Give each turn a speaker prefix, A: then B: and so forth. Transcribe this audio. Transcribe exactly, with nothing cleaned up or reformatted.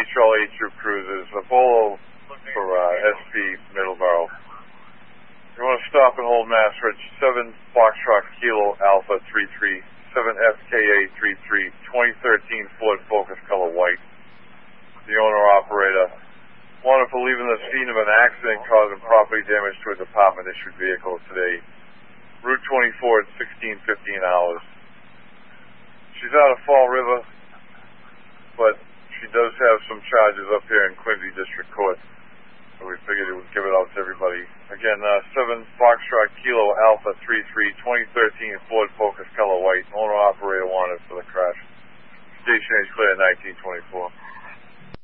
A: Patrol eight Troop Cruisers, a Bolo for uh, S P Middleborough. You want to stop and hold Mass Ridge, seven Foxtrot Kilo Alpha three three, seven F K A three three, twenty thirteen Ford Focus color white. The owner-operator wanted for leaving the scene of an accident causing property damage to a department-issued vehicle today. Route twenty-four at sixteen fifteen hours. She's out of Fall River, but she does have some charges up here in Quincy District Court, so we figured we would give it out to everybody. Again, uh, seven Foxtrot Kilo Alpha three three, twenty thirteen Ford Focus color white. Owner-operator wanted for the crash. Station is clear at nineteen twenty-four.